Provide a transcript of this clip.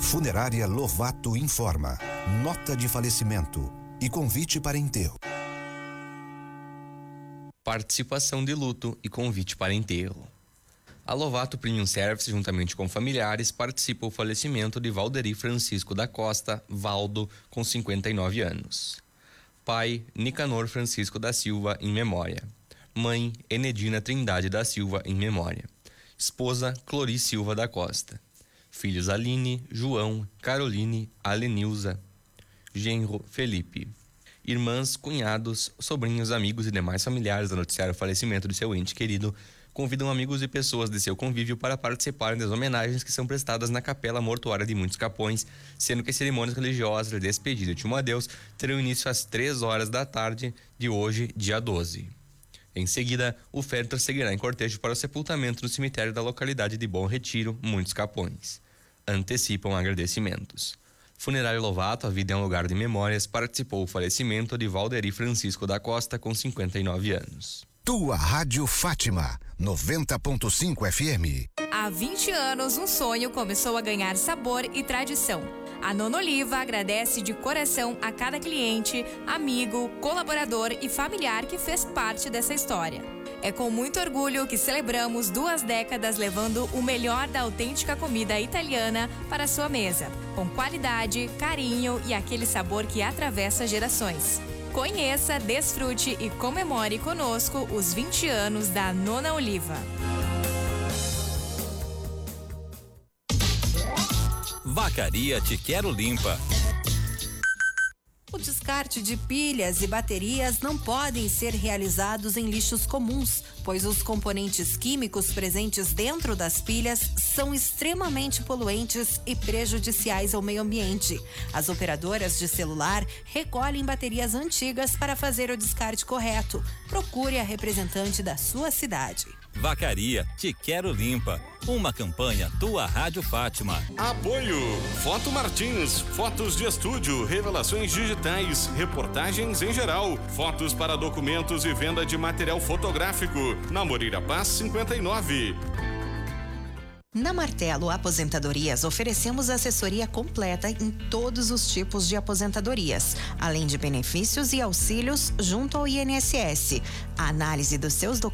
Funerária Lovato informa. Nota de falecimento e convite para enterro. Participação de luto e convite para enterro. A Lovato Premium Service, juntamente com familiares, participa do falecimento de Valderi Francisco da Costa, Valdo, com 59 anos. Pai, Nicanor Francisco da Silva, em memória. Mãe, Enedina Trindade da Silva, em memória. Esposa, Clori Silva da Costa. Filhos Aline, João, Caroline, Alenilza. Genro, Felipe. Irmãs, cunhados, sobrinhos, amigos e demais familiares a noticiar o falecimento de seu ente querido convidam amigos e pessoas de seu convívio para participarem das homenagens que são prestadas na Capela Mortuária de Muitos Capões, sendo que as cerimônias religiosas de despedida e último adeus terão início às 3 horas da tarde de hoje, dia 12. Em seguida, o féretro seguirá em cortejo para o sepultamento no cemitério da localidade de Bom Retiro, Muitos Capões. Antecipam agradecimentos. Funerária Lovato, a vida é um lugar de memórias, participou do falecimento de Valderi Francisco da Costa, com 59 anos. Tua Rádio Fátima, 90.5 FM. Há 20 anos, um sonho começou a ganhar sabor e tradição. A Nona Oliva agradece de coração a cada cliente, amigo, colaborador e familiar que fez parte dessa história. É com muito orgulho que celebramos 2 décadas levando o melhor da autêntica comida italiana para a sua mesa, com qualidade, carinho e aquele sabor que atravessa gerações. Conheça, desfrute e comemore conosco os 20 anos da Nona Oliva. Vacaria Te Quero Limpa. O descarte de pilhas e baterias não podem ser realizados em lixos comuns, pois os componentes químicos presentes dentro das pilhas são extremamente poluentes e prejudiciais ao meio ambiente. As operadoras de celular recolhem baterias antigas para fazer o descarte correto. Procure a representante da sua cidade. Vacaria Te Quero Limpa. Uma campanha Tua Rádio Fátima. Apoio Foto Martins, fotos de estúdio, revelações digitais, reportagens em geral, fotos para documentos e venda de material fotográfico. Na Moreira Paz 59. Na Martelo Aposentadorias oferecemos assessoria completa em todos os tipos de aposentadorias, além de benefícios e auxílios junto ao INSS. A análise dos seus documentos